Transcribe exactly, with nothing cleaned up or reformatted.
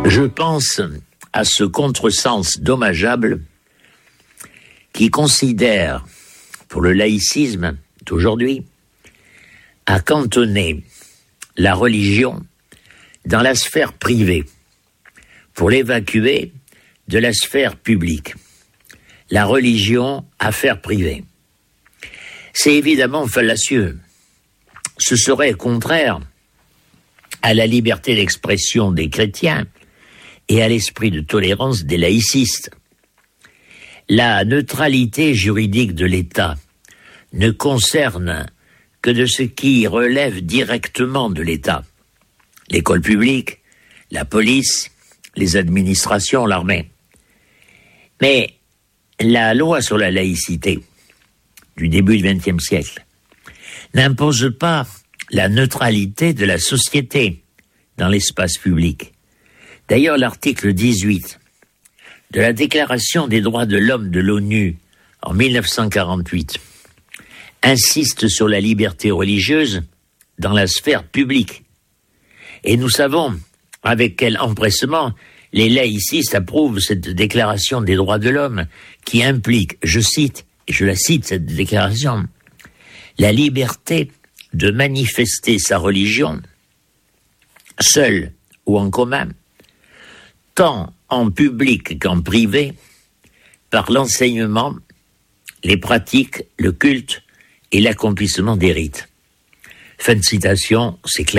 Je pense à ce contresens dommageable qui considère, pour le laïcisme d'aujourd'hui, à cantonner la religion dans la sphère privée pour l'évacuer de la sphère publique. La religion, affaire privée. C'est évidemment fallacieux. Ce serait contraire à la liberté d'expression des chrétiens et à l'esprit de tolérance des laïcistes. La neutralité juridique de l'État ne concerne que de ce qui relève directement de l'État. L'école publique, la police, les administrations, l'armée. Mais la loi sur la laïcité du début du vingtième siècle n'impose pas la neutralité de la société dans l'espace public. D'ailleurs, l'article dix-huit de la Déclaration des droits de l'homme de l'ONU en mille neuf cent quarante-huit insiste sur la liberté religieuse dans la sphère publique. Et nous savons avec quel empressement les laïcistes approuvent cette Déclaration des droits de l'homme qui implique, je cite, et je la cite cette déclaration, la liberté de manifester sa religion, seule ou en commun, tant en public qu'en privé, par l'enseignement, les pratiques, le culte et l'accomplissement des rites. Fin de citation, c'est clair.